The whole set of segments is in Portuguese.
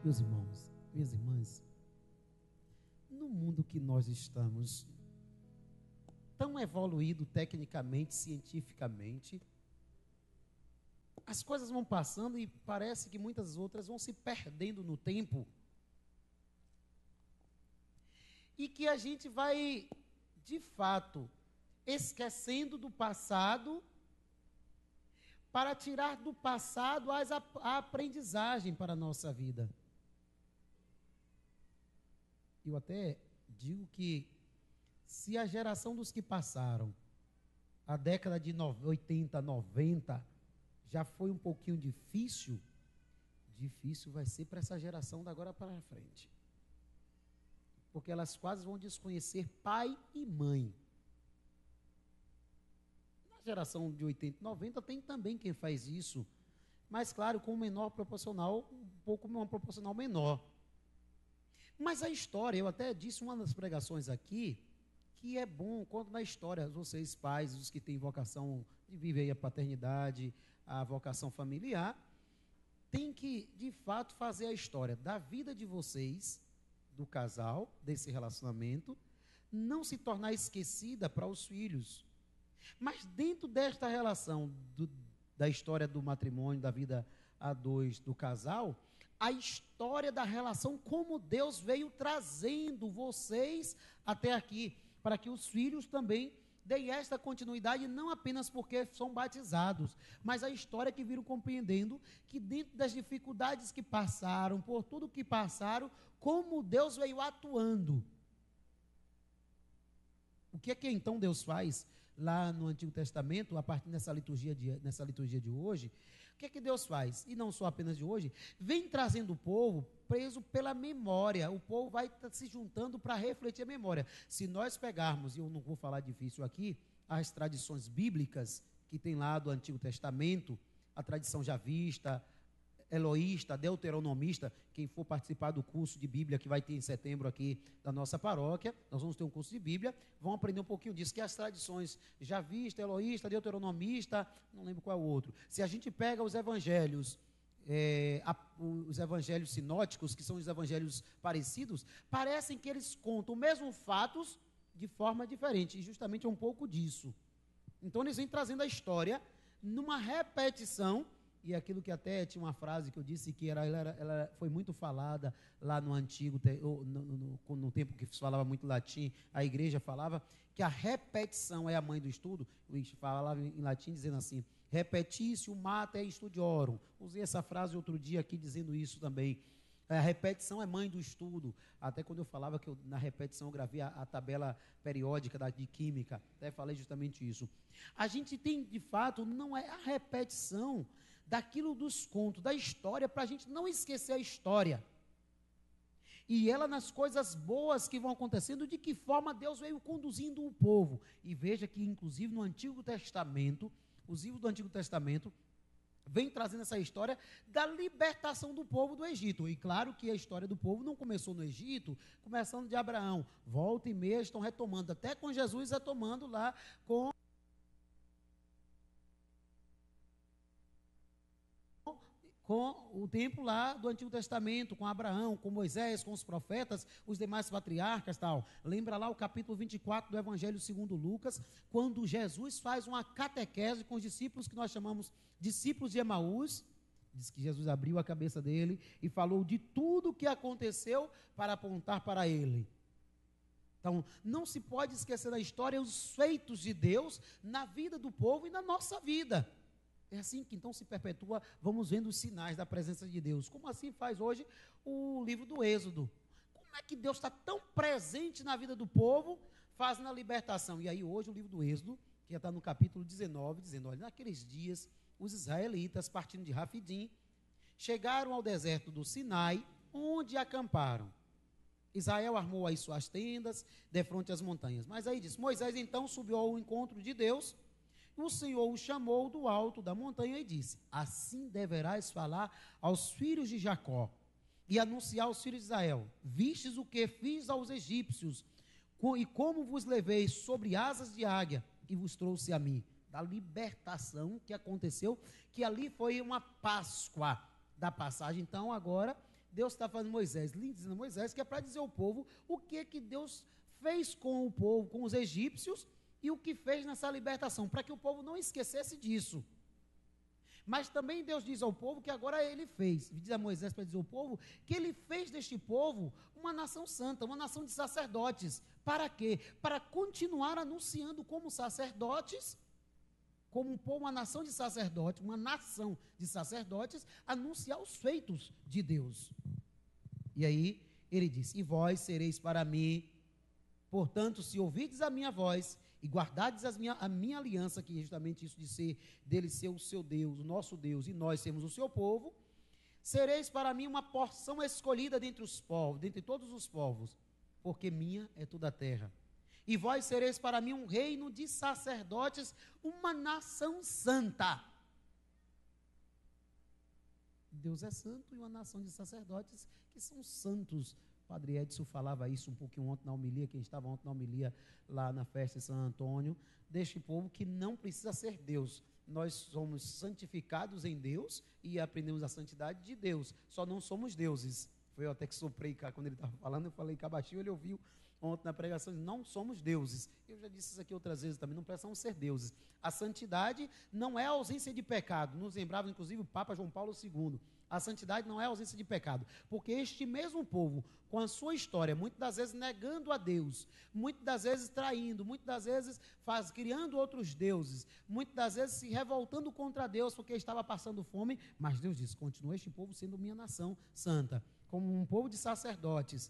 Meus irmãos, minhas irmãs, no mundo que nós estamos, tão evoluído tecnicamente, cientificamente, as coisas vão passando e parece que muitas outras vão se perdendo no tempo. E que a gente vai, de fato, esquecendo do passado para tirar do passado a aprendizagem para a nossa vida. Eu até digo que se a geração dos que passaram, a década de 80, 90, já foi um pouquinho difícil, difícil vai ser para essa geração da agora para frente. Porque elas quase vão desconhecer pai e mãe. Na geração de 80 e 90 tem também quem faz isso, mas claro, com um menor proporcional, um pouco uma proporcional menor. Mas a história, eu até disse uma das pregações aqui, que é bom quando na história, vocês pais, os que têm vocação de viver aí a paternidade, a vocação familiar, tem que, de fato, fazer a história da vida de vocês, do casal, desse relacionamento, não se tornar esquecida para os filhos. Mas dentro desta relação da história do matrimônio, da vida a dois do casal, a história da relação, como Deus veio trazendo vocês até aqui, para que os filhos também deem esta continuidade, não apenas porque são batizados, mas a história que viram compreendendo que dentro das dificuldades que passaram, por tudo que passaram, como Deus veio atuando. O que é que então Deus faz lá no Antigo Testamento, a partir dessa liturgia de hoje? O que é que Deus faz? E não só apenas de hoje, vem trazendo o povo preso pela memória. O povo vai se juntando para refletir a memória. Se nós pegarmos, e eu não vou falar difícil aqui, as tradições bíblicas que tem lá do Antigo Testamento, a tradição javista, eloísta, deuteronomista, quem for participar do curso de Bíblia que vai ter em setembro aqui da nossa paróquia, nós vamos ter um curso de Bíblia, vão aprender um pouquinho disso, que é as tradições javista, eloísta, deuteronomista, não lembro qual é o outro. Se a gente pega os evangelhos, os evangelhos sinóticos, que são os evangelhos parecidos, parecem que eles contam o mesmo fatos de forma diferente, e justamente é um pouco disso. Então eles vêm trazendo a história numa repetição. E aquilo que até tinha uma frase que eu disse que ela foi muito falada lá no antigo, no tempo que se falava muito latim, a igreja falava que a repetição é a mãe do estudo. Eu falava em latim dizendo assim, repetitio mater studiorum. Usei essa frase outro dia aqui dizendo isso também. A repetição é mãe do estudo. Até quando eu falava que na repetição eu gravei a tabela periódica de química, até falei justamente isso. A gente tem, de fato, não é a repetição daquilo dos contos, da história, para a gente não esquecer a história. E ela nas coisas boas que vão acontecendo, de que forma Deus veio conduzindo o povo. E veja que, inclusive, no Antigo Testamento, os livros do Antigo Testamento, vem trazendo essa história da libertação do povo do Egito. E claro que a história do povo não começou no Egito, começando de Abraão. Volta e meia estão retomando, até com Jesus retomando lá com o tempo lá do Antigo Testamento, com Abraão, com Moisés, com os profetas, os demais patriarcas, tal. Lembra lá o capítulo 24 do Evangelho segundo Lucas, quando Jesus faz uma catequese com os discípulos que nós chamamos discípulos de Emaús. Diz que Jesus abriu a cabeça dele e falou de tudo o que aconteceu para apontar para ele. Então, não se pode esquecer da história, os feitos de Deus na vida do povo e na nossa vida. É assim que então se perpetua, vamos vendo os sinais da presença de Deus. Como assim faz hoje o livro do Êxodo? Como é que Deus está tão presente na vida do povo, fazendo a libertação? E aí hoje o livro do Êxodo, que já está no capítulo 19, dizendo, olha, naqueles dias, os israelitas, partindo de Rafidim, chegaram ao deserto do Sinai, onde acamparam. Israel armou aí suas tendas, defronte às montanhas. Mas aí diz, Moisés então subiu ao encontro de Deus. O Senhor o chamou do alto da montanha e disse, assim deverás falar aos filhos de Jacó e anunciar aos filhos de Israel, vistes o que fiz aos egípcios e como vos levei sobre asas de águia e vos trouxe a mim. Da libertação que aconteceu, que ali foi uma Páscoa da passagem. Então agora Deus está falando Moisés, dizendo a Moisés que é para dizer ao povo o que Deus fez com o povo, com os egípcios, e o que fez nessa libertação, para que o povo não esquecesse disso. Mas também Deus diz ao povo que agora ele fez, diz a Moisés para dizer ao povo, que ele fez deste povo uma nação santa, uma nação de sacerdotes. Para quê? Para continuar anunciando como sacerdotes, como um povo, uma nação de sacerdotes, anunciar os feitos de Deus. E aí ele diz, e vós sereis para mim, portanto, se ouvirdes a minha voz, e guardardes a minha aliança, que é justamente isso de ser, dele ser o seu Deus, o nosso Deus, e nós sermos o seu povo, sereis para mim uma porção escolhida dentre os povos, dentre todos os povos, porque minha é toda a terra. E vós sereis para mim um reino de sacerdotes, uma nação santa. Deus é santo e uma nação de sacerdotes que são santos. O Padre Edson falava isso um pouquinho ontem na homilia, quem estava ontem na homilia lá na festa de São Antônio, deste povo que não precisa ser Deus. Nós somos santificados em Deus e aprendemos a santidade de Deus, só não somos deuses. Foi eu até que soprei cá quando ele estava falando, eu falei cá baixinho, ele ouviu ontem na pregação, não somos deuses. Eu já disse isso aqui outras vezes também, não precisamos ser deuses. A santidade não é a ausência de pecado, nos lembrava inclusive o Papa João Paulo II. A santidade não é a ausência de pecado, porque este mesmo povo, com a sua história, muitas das vezes negando a Deus, muitas das vezes traindo, muitas das vezes criando outros deuses, muitas das vezes se revoltando contra Deus porque estava passando fome, mas Deus disse, continua este povo sendo minha nação santa, como um povo de sacerdotes.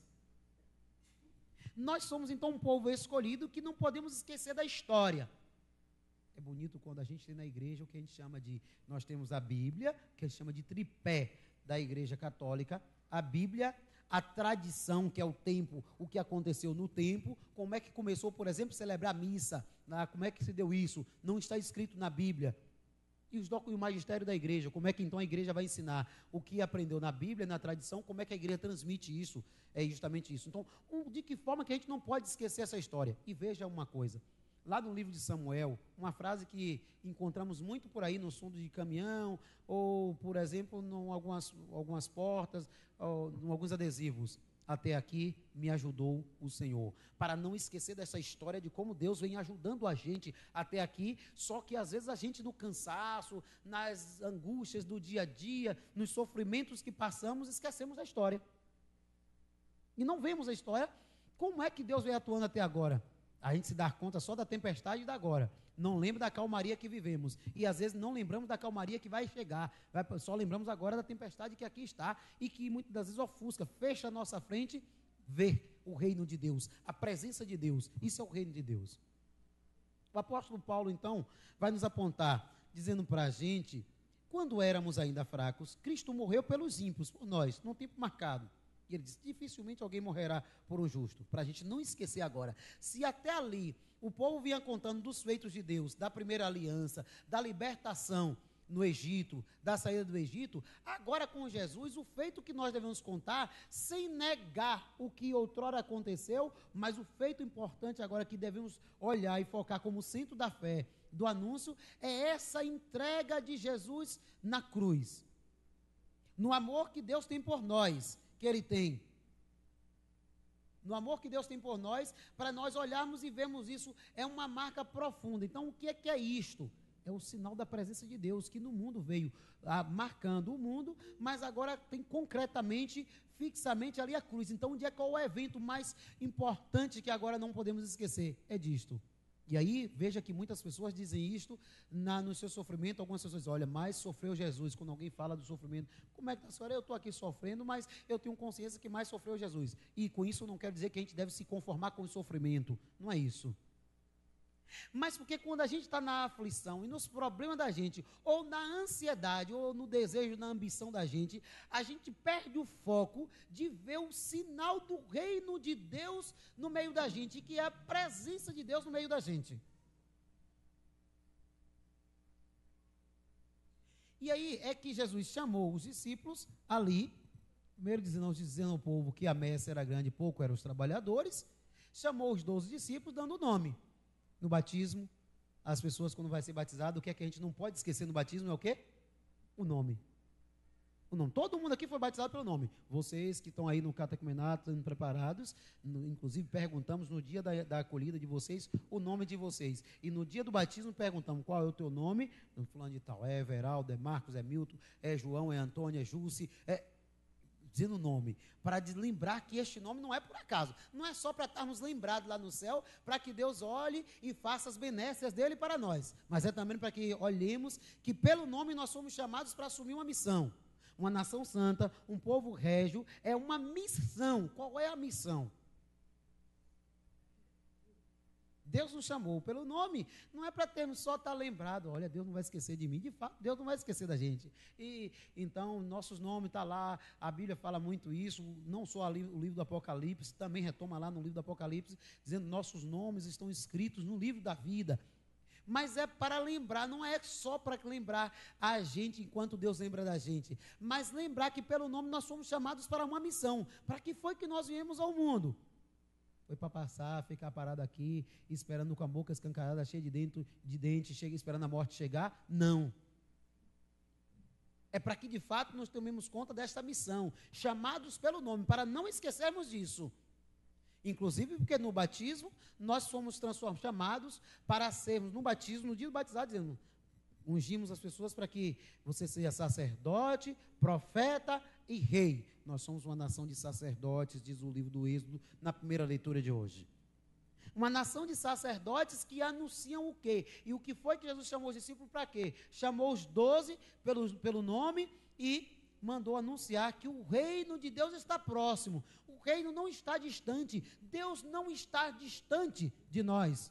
Nós somos então um povo escolhido que não podemos esquecer da história. É bonito quando a gente tem na igreja o que a gente chama de, nós temos a Bíblia, que a gente chama de tripé da Igreja Católica, a Bíblia, a tradição, que é o tempo, o que aconteceu no tempo, como é que começou, por exemplo, celebrar a missa, como é que se deu isso, não está escrito na Bíblia. E o magistério da igreja, como é que então a igreja vai ensinar o que aprendeu na Bíblia, na tradição, como é que a igreja transmite isso, é justamente isso. Então, de que forma que a gente não pode esquecer essa história? E veja uma coisa, lá no livro de Samuel, uma frase que encontramos muito por aí no fundo de caminhão, ou, por exemplo, em algumas portas, ou em alguns adesivos. Até aqui me ajudou o Senhor. Para não esquecer dessa história de como Deus vem ajudando a gente até aqui, só que às vezes a gente no cansaço, nas angústias do dia a dia, nos sofrimentos que passamos, esquecemos da história. E não vemos a história, como é que Deus vem atuando até agora? A gente se dá conta só da tempestade e da agora. Não lembra da calmaria que vivemos. E às vezes não lembramos da calmaria que vai chegar. Só lembramos agora da tempestade que aqui está e que muitas das vezes ofusca, fecha a nossa frente, vê o reino de Deus, a presença de Deus. Isso é o reino de Deus. O apóstolo Paulo, então, vai nos apontar, dizendo para a gente, quando éramos ainda fracos, Cristo morreu pelos ímpios, por nós, num tempo marcado. E ele diz, dificilmente alguém morrerá por um justo. Para a gente não esquecer agora, se até ali o povo vinha contando dos feitos de Deus, da primeira aliança, da libertação no Egito, da saída do Egito, agora com Jesus, o feito que nós devemos contar, sem negar o que outrora aconteceu, mas o feito importante agora que devemos olhar e focar como centro da fé, do anúncio, é essa entrega de Jesus na cruz. No amor que Deus tem por nós, que Ele tem. No amor que Deus tem por nós, para nós olharmos e vermos isso, é uma marca profunda. Então, o que é isto? É o sinal da presença de Deus, que no mundo veio marcando o mundo, mas agora tem concretamente, fixamente ali a cruz. Então, onde é qual o evento mais importante que agora não podemos esquecer? É disto. E aí, veja que muitas pessoas dizem isto no seu sofrimento. Algumas pessoas dizem, olha, mais sofreu Jesus. Quando alguém fala do sofrimento, como é que está a senhora? Eu estou aqui sofrendo, mas eu tenho consciência que mais sofreu Jesus. E com isso não quero dizer que a gente deve se conformar com o sofrimento. Não é isso. Mas porque quando a gente está na aflição e nos problemas da gente, ou na ansiedade, ou no desejo, na ambição da gente, a gente perde o foco de ver o sinal do reino de Deus no meio da gente, que é a presença de Deus no meio da gente. E aí é que Jesus chamou os discípulos ali, primeiro dizendo ao povo que a messe era grande, pouco eram os trabalhadores, chamou os 12 discípulos dando o nome. No batismo, as pessoas quando vai ser batizado, o que é que a gente não pode esquecer no batismo é o quê? O nome. O nome. Todo mundo aqui foi batizado pelo nome. Vocês que estão aí no catecumenato, preparados, inclusive perguntamos no dia da acolhida de vocês, o nome de vocês. E no dia do batismo perguntamos qual é o teu nome. Fulano de tal, é Everaldo, é Marcos, é Milton, é João, é Antônio, é Jússi, dizendo o nome, para lembrar que este nome não é por acaso, não é só para estarmos lembrados lá no céu, para que Deus olhe e faça as benécias dele para nós, mas é também para que olhemos que pelo nome nós somos chamados para assumir uma missão, uma nação santa, um povo régio, é uma missão. Qual é a missão? Deus nos chamou pelo nome, não é para termos só estar lembrado, olha, Deus não vai esquecer de mim, de fato, Deus não vai esquecer da gente, e então, nossos nomes estão lá, a Bíblia fala muito isso, não só o livro do Apocalipse, também retoma lá no livro do Apocalipse, dizendo, nossos nomes estão escritos no livro da vida, mas é para lembrar, não é só para lembrar a gente, enquanto Deus lembra da gente, mas lembrar que pelo nome nós somos chamados para uma missão, para que foi que nós viemos ao mundo? Foi para passar, ficar parado aqui, esperando com a boca escancarada, cheia de dente, esperando a morte chegar? Não. É para que de fato nós tomemos conta desta missão, chamados pelo nome, para não esquecermos disso. Inclusive porque no batismo, nós fomos chamados para sermos, no batismo, no dia do batizado, dizendo, ungimos as pessoas para que você seja sacerdote, profeta e rei. Nós somos uma nação de sacerdotes, diz o livro do Êxodo, na primeira leitura de hoje. Uma nação de sacerdotes que anunciam o quê? E o que foi que Jesus chamou os discípulos para quê? Chamou os 12 pelo nome e mandou anunciar que o reino de Deus está próximo. O reino não está distante. Deus não está distante de nós.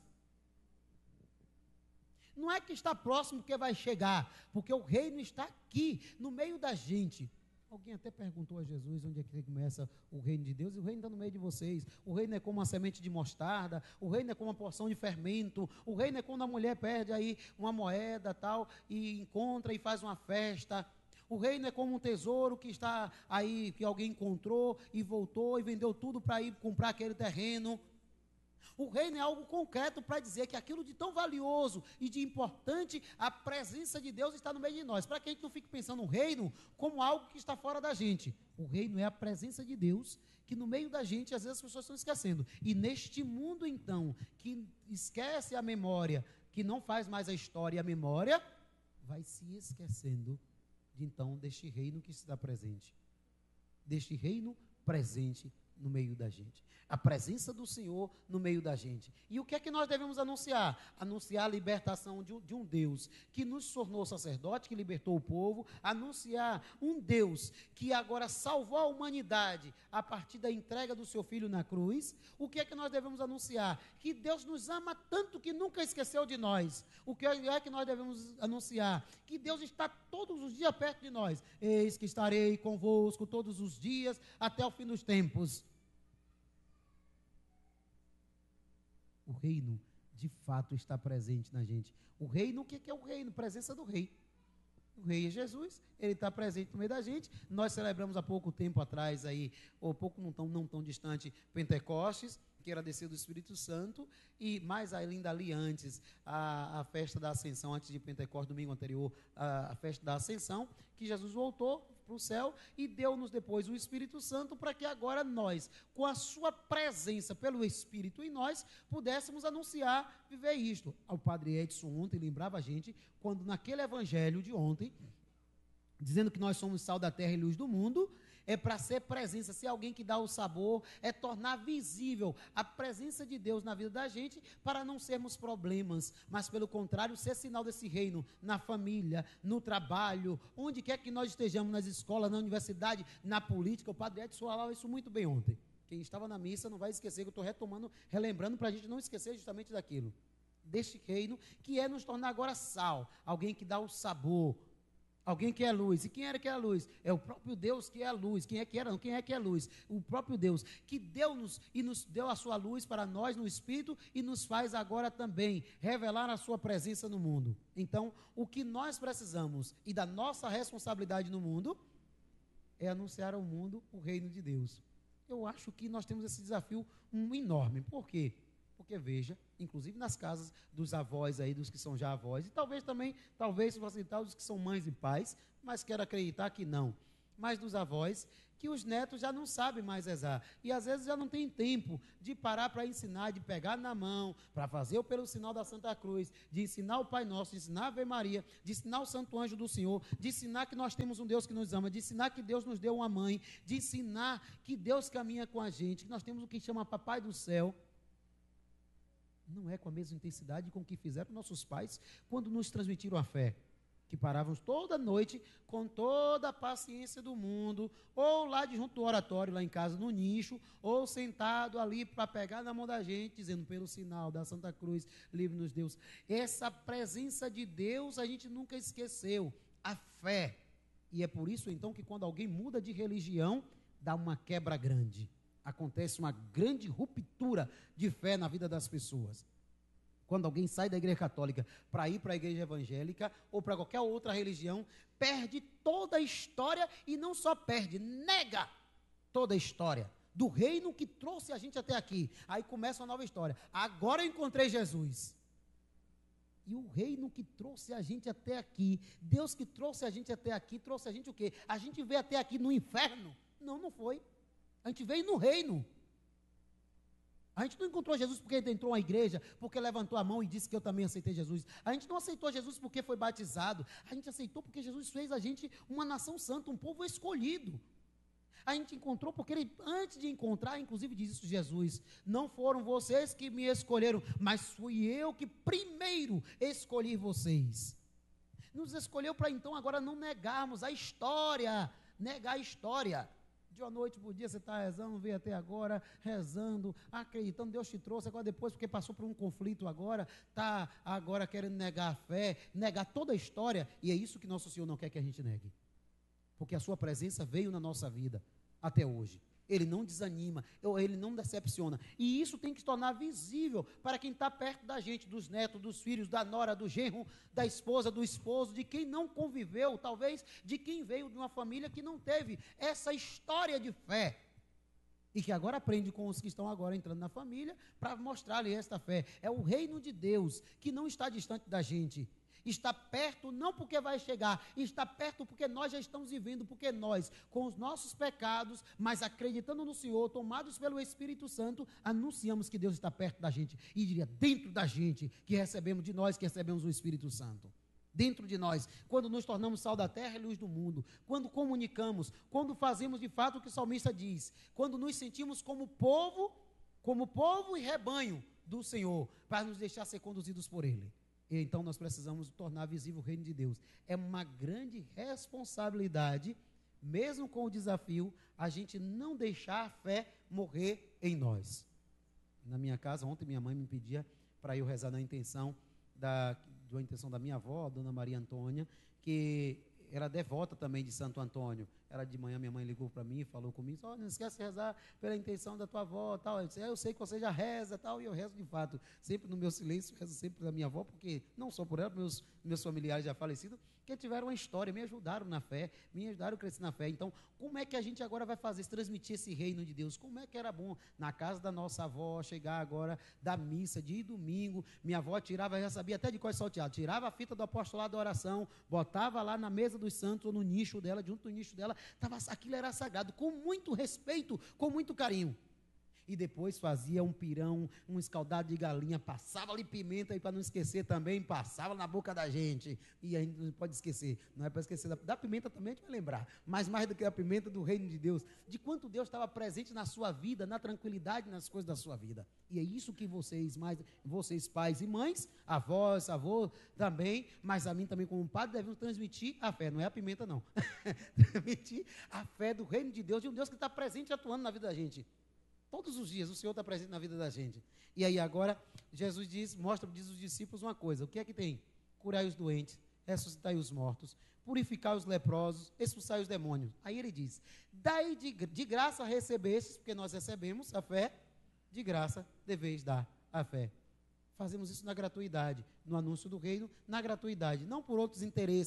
Não é que está próximo que vai chegar, porque o reino está aqui, no meio da gente. Alguém até perguntou a Jesus onde é que começa o reino de Deus, e o reino está no meio de vocês. O reino é como uma semente de mostarda, o reino é como uma porção de fermento, o reino é quando a mulher perde aí uma moeda tal, e encontra e faz uma festa. O reino é como um tesouro que está aí, que alguém encontrou e voltou e vendeu tudo para ir comprar aquele terreno. O reino é algo concreto para dizer que aquilo de tão valioso e de importante, a presença de Deus está no meio de nós. Para que a gente não fique pensando no reino como algo que está fora da gente. O reino é a presença de Deus, que no meio da gente, às vezes as pessoas estão esquecendo. E neste mundo, então, que esquece a memória, que não faz mais a história e a memória, vai se esquecendo deste reino que está presente. Deste reino presente no meio da gente. A presença do Senhor no meio da gente. E o que é que nós devemos anunciar? Anunciar a libertação de um Deus que nos tornou sacerdote, que libertou o povo. Anunciar um Deus que agora salvou a humanidade a partir da entrega do seu Filho na cruz. O que é que nós devemos anunciar? Que Deus nos ama tanto que nunca esqueceu de nós. O que é que nós devemos anunciar? Que Deus está todos os dias perto de nós. Eis que estarei convosco todos os dias até o fim dos tempos. O reino, de fato, está presente na gente. O reino, o que é o reino? Presença do rei. O rei é Jesus, ele está presente no meio da gente. Nós celebramos há pouco tempo atrás, aí, ou pouco não tão distante, Pentecostes, que era descer do Espírito Santo, e mais ainda ali antes, a festa da Ascensão, antes de Pentecostes, domingo anterior, a festa da Ascensão, que Jesus voltou para o céu e deu-nos depois o Espírito Santo para que agora nós, com a sua presença pelo Espírito em nós, pudéssemos anunciar, viver isto. O Padre Edson ontem lembrava a gente, quando naquele evangelho de ontem, dizendo que nós somos sal da terra e luz do mundo, é para ser presença, ser alguém que dá o sabor, é tornar visível a presença de Deus na vida da gente, para não sermos problemas, mas pelo contrário, ser sinal desse reino, na família, no trabalho, onde quer que nós estejamos, nas escolas, na universidade, na política. O Padre Edson falava isso muito bem ontem. Quem estava na missa não vai esquecer, que eu estou relembrando para a gente não esquecer justamente daquilo, deste reino, que é nos tornar agora sal, alguém que dá o sabor, alguém que é luz. E quem era que é a luz? É o próprio Deus que é a luz. Quem é que era? Não. Quem é que é a luz? O próprio Deus, que deu-nos e nos deu a sua luz para nós no Espírito e nos faz agora também revelar a sua presença no mundo. Então, o que nós precisamos e da nossa responsabilidade no mundo é anunciar ao mundo o reino de Deus. Eu acho que nós temos esse desafio enorme. Por quê? Porque veja, inclusive nas casas dos avós aí, dos que são já avós, e talvez também, talvez facilitar os que são mães e pais, mas quero acreditar que não. mas dos avós, que os netos já não sabem mais rezar. E às vezes já não tem tempo de parar para ensinar, de pegar na mão, para fazer o pelo sinal da Santa Cruz, de ensinar o Pai Nosso, de ensinar a Ave Maria, de ensinar o Santo Anjo do Senhor, de ensinar que nós temos um Deus que nos ama, de ensinar que Deus nos deu uma mãe, de ensinar que Deus caminha com a gente, que nós temos o que chama Papai do Céu. Não é com a mesma intensidade com que fizeram nossos pais quando nos transmitiram a fé, que parávamos toda noite com toda a paciência do mundo, ou lá de junto do oratório, lá em casa, no nicho, ou sentado ali para pegar na mão da gente, dizendo, pelo sinal da Santa Cruz, livre-nos Deus. Essa presença de Deus a gente nunca esqueceu, a fé. E é por isso, então, que quando alguém muda de religião, dá uma quebra grande. Acontece uma grande ruptura de fé na vida das pessoas. Quando alguém sai da igreja católica para ir para a igreja evangélica ou para qualquer outra religião, perde toda a história e não só perde, nega toda a história do reino que trouxe a gente até aqui. Aí começa uma nova história. Agora eu encontrei Jesus. E o reino que trouxe a gente até aqui, Deus que trouxe a gente até aqui, trouxe a gente o quê? A gente veio até aqui no inferno? Não, não foi. A gente veio no reino. A gente não encontrou Jesus porque ele entrou na igreja, porque levantou a mão e disse que eu também aceitei Jesus. A gente não aceitou Jesus porque foi batizado. A gente aceitou porque Jesus fez a gente uma nação santa, um povo escolhido. A gente encontrou porque ele, antes de encontrar, inclusive diz isso Jesus, não foram vocês que me escolheram, mas fui eu que primeiro escolhi vocês. Nos escolheu para então agora não negarmos a história, negar a história. De uma noite por dia você está rezando, veio até agora, rezando, acreditando, Deus te trouxe, agora depois, porque passou por um conflito agora, está agora querendo negar a fé, negar toda a história, e é isso que nosso Senhor não quer que a gente negue. Porque a sua presença veio na nossa vida, até hoje. Ele não desanima, ele não decepciona. E isso tem que se tornar visível para quem está perto da gente, dos netos, dos filhos, da nora, do genro, da esposa, do esposo, de quem não conviveu, talvez de quem veio de uma família que não teve essa história de fé. E que agora aprende com os que estão agora entrando na família para mostrar-lhe esta fé. É o reino de Deus que não está distante da gente. Está perto não porque vai chegar, está perto porque nós já estamos vivendo, porque nós, com os nossos pecados, mas acreditando no Senhor, tomados pelo Espírito Santo, anunciamos que Deus está perto da gente, e diria, dentro da gente, que recebemos de nós, que recebemos o Espírito Santo. Dentro de nós, quando nos tornamos sal da terra e luz do mundo, quando comunicamos, quando fazemos de fato o que o salmista diz, quando nos sentimos como povo e rebanho do Senhor, para nos deixar ser conduzidos por Ele. E então nós precisamos tornar visível o reino de Deus. É uma grande responsabilidade, mesmo com o desafio, a gente não deixar a fé morrer em nós. Na minha casa, ontem minha mãe me pedia para eu rezar na intenção da intenção da minha avó, Dona Maria Antônia, que era devota também de Santo Antônio. Era de manhã, minha mãe ligou para mim e falou comigo, não esquece de rezar pela intenção da tua avó, tal. Eu disse, eu sei que você já reza, tal, e eu rezo de fato, sempre no meu silêncio, rezo sempre pela minha avó, porque não só por ela, meus familiares já falecidos, que tiveram uma história, me ajudaram na fé, me ajudaram a crescer na fé. Então, como é que a gente agora vai fazer, transmitir esse reino de Deus? Como é que era bom na casa da nossa avó, chegar agora da missa, de domingo, minha avó tirava, já sabia até de qual salteado, tirava a fita do apostolado da oração, botava lá na mesa dos santos, ou no nicho dela, junto no nicho dela, aquilo era sagrado, com muito respeito, com muito carinho. E depois fazia um pirão, um escaldado de galinha, passava ali pimenta, e para não esquecer também, passava na boca da gente. E a gente não pode esquecer, não é para esquecer da pimenta também, a gente vai lembrar, mas mais do que a pimenta do reino de Deus, de quanto Deus estava presente na sua vida, na tranquilidade, nas coisas da sua vida. E é isso que vocês pais e mães, avós, avô também, mas a mim também como padre, devemos transmitir a fé, não é a pimenta não, transmitir a fé do reino de Deus, de um Deus que está presente e atuando na vida da gente. Todos os dias o Senhor está presente na vida da gente. E aí agora, Jesus diz os discípulos uma coisa, o que é que tem? Curai os doentes, ressuscitai os mortos, purificai os leprosos, expulsai os demônios. Aí ele diz, daí de graça recebestes, porque nós recebemos a fé, de graça deveis dar a fé. Fazemos isso na gratuidade, no anúncio do reino, na gratuidade, não por outros interesses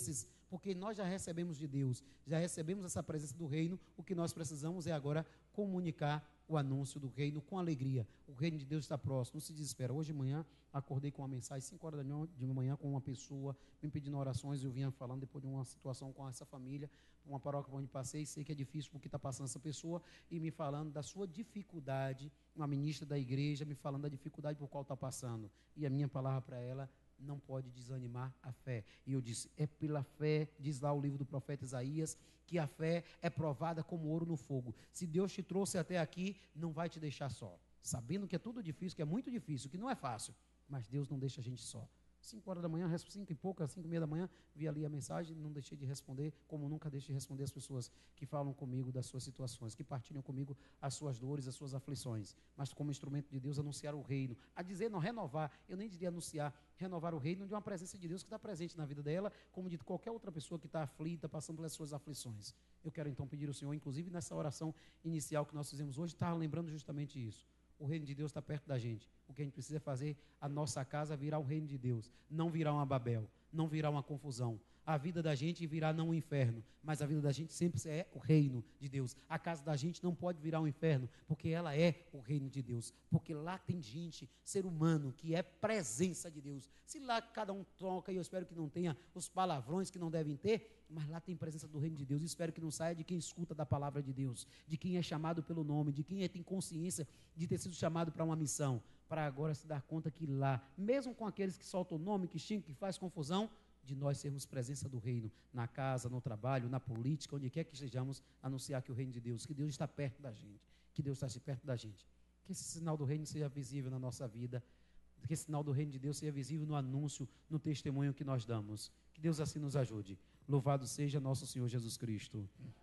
porque nós já recebemos de Deus, já recebemos essa presença do reino. O que nós precisamos é agora comunicar o anúncio do reino com alegria. O reino de Deus está próximo, não se desespera. Hoje de manhã, acordei com uma mensagem, 5 horas de manhã, com uma pessoa, me pedindo orações, eu vinha falando depois de uma situação com essa família, uma paróquia onde passei, sei que é difícil porque está passando essa pessoa, e me falando da sua dificuldade, uma ministra da igreja, me falando da dificuldade por qual está passando. E a minha palavra para ela: não pode desanimar a fé. E eu disse: é pela fé, diz lá o livro do profeta Isaías, que a fé é provada como ouro no fogo. Se Deus te trouxe até aqui, não vai te deixar só, sabendo que é tudo difícil, que é muito difícil, que não é fácil, mas Deus não deixa a gente só. 5 horas da manhã, 5 e pouca, 5 e meia da manhã, vi ali a mensagem, não deixei de responder, como nunca deixo de responder as pessoas que falam comigo das suas situações, que partilham comigo as suas dores, as suas aflições, mas como instrumento de Deus, anunciar o reino, a dizer, não, renovar, eu nem diria anunciar, renovar o reino de uma presença de Deus que está presente na vida dela, como de qualquer outra pessoa que está aflita, passando pelas suas aflições. Eu quero então pedir ao Senhor, inclusive nessa oração inicial que nós fizemos hoje, está lembrando justamente isso. O reino de Deus está perto da gente. O que a gente precisa é fazer a nossa casa virar o reino de Deus, não virar uma Babel, não virar uma confusão. A vida da gente virá não um inferno, mas a vida da gente sempre é o reino de Deus. A casa da gente não pode virar um inferno, porque ela é o reino de Deus. Porque lá tem gente, ser humano, que é presença de Deus. Se lá cada um troca, e eu espero que não tenha os palavrões que não devem ter, mas lá tem presença do reino de Deus. Espero que não saia de quem escuta da palavra de Deus, de quem é chamado pelo nome, de quem tem consciência de ter sido chamado para uma missão, para agora se dar conta que lá, mesmo com aqueles que soltam o nome, que xingam, que faz confusão, de nós sermos presença do reino, na casa, no trabalho, na política, onde quer que estejamos, anunciar que o reino de Deus, que Deus está perto da gente, que Deus está perto da gente. Que esse sinal do reino seja visível na nossa vida, que esse sinal do reino de Deus seja visível no anúncio, no testemunho que nós damos. Que Deus assim nos ajude. Louvado seja nosso Senhor Jesus Cristo.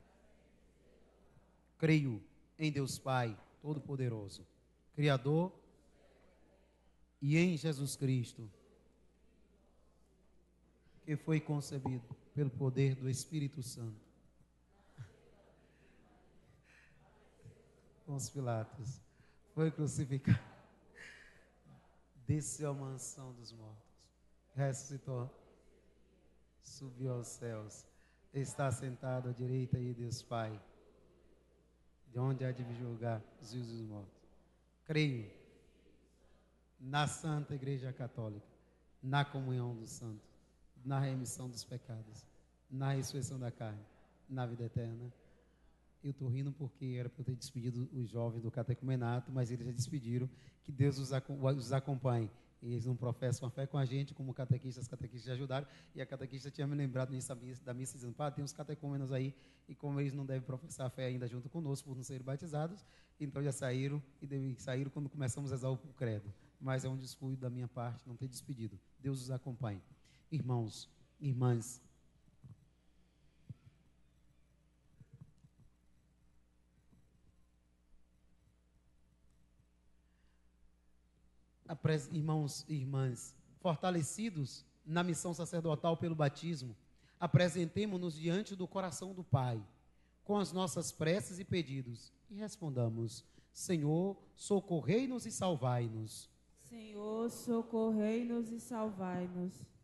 Creio em Deus Pai Todo-Poderoso, Criador, e em Jesus Cristo, que foi concebido pelo poder do Espírito Santo, com os Pilatos, foi crucificado, desceu à mansão dos mortos, ressuscitou, subiu aos céus, está sentado à direita de Deus Pai, de onde há de julgar os vivos e os mortos. Creio na Santa Igreja Católica, na comunhão dos santos, na remissão dos pecados, na ressurreição da carne, na vida eterna. Eu estou rindo porque era para eu ter despedido os jovens do catecumenato, mas eles já despediram. Que Deus os acompanhe. Eles não professam a fé com a gente, como catequistas já ajudaram, e a catequista tinha me lembrado nisso da missa, dizendo: pá, tem uns catecúmenos aí, e como eles não devem professar a fé ainda junto conosco, por não serem batizados, então já saíram, e saíram quando começamos a rezar o credo. Mas é um descuido da minha parte não ter despedido. Deus os acompanhe. Irmãos, irmãs, irmãos e irmãs, fortalecidos na missão sacerdotal pelo batismo, apresentemo-nos diante do coração do Pai, com as nossas preces e pedidos, e respondamos: Senhor, socorrei-nos e salvai-nos. Senhor, socorrei-nos e salvai-nos.